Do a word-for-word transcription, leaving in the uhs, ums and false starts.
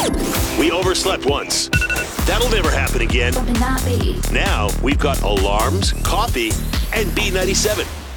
We overslept once. That'll never happen again. Now we've got alarms, coffee, and B ninety-seven.